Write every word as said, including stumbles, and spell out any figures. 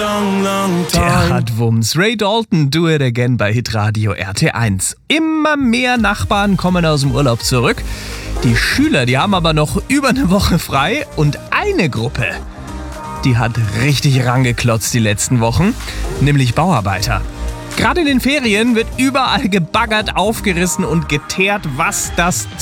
long, long time. Der hat Wumms. Ray Dalton, Do It Again bei Hitradio R T eins. Immer mehr Nachbarn kommen aus dem Urlaub zurück. Die Schüler, die haben aber noch über eine Woche frei. Und eine Gruppe, die hat richtig rangeklotzt die letzten Wochen, nämlich Bauarbeiter. Gerade in den Ferien wird überall gebaggert, aufgerissen und geteert, was das